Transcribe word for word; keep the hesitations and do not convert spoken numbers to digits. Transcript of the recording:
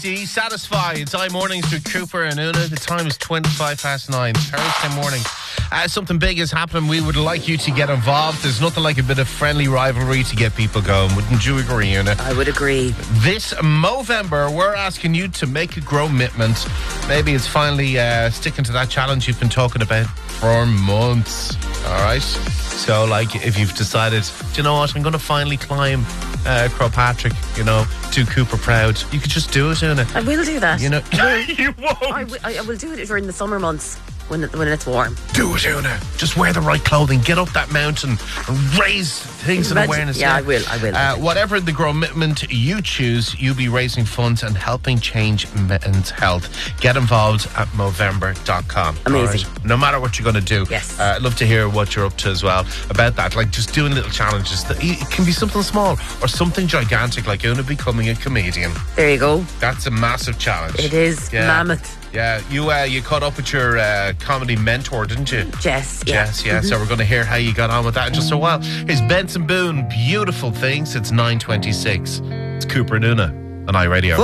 Satisfy. It's I Mornings with Cooper and Una. The time is twenty-five past nine, Thursday morning. Uh, something big is happening. We would like you to get involved. There's nothing like a bit of friendly rivalry to get people going. Wouldn't you agree, Una? I would agree. This Movember, we're asking you to make a commitment. Maybe it's finally uh, sticking to that challenge you've been talking about for months. All right? So, like, if you've decided, do you know what, I'm going to finally climb uh, Crowpatrick, you know, do Cooper proud. You could just do it, Una. I will do that. You know, you won't. I will, I will do it during the summer months when it, when it's warm. Do it, Una. Just wear the right clothing. Get up that mountain and raise things of awareness. Yeah, I will. I will. Uh, whatever the commitment you choose, you'll be raising funds and helping change men's health. Get involved at Movember dot com. Amazing. Right? No matter what you're going to do. Yes. Uh, I'd love to hear what you're up to as well about that. Like just doing little challenges. It can be something small or something gigantic, like Una becoming a comedian. There you go. That's a massive challenge. It is yeah. mammoth. Yeah, you uh, you caught up with your uh, comedy mentor, didn't you? Jess, yeah. Jess, yeah. Mm-hmm. So we're going to hear how you got on with that in just a while. Here's Benson Boone, Beautiful Things. It's nine twenty-six. It's Cooper and Una on iRadio.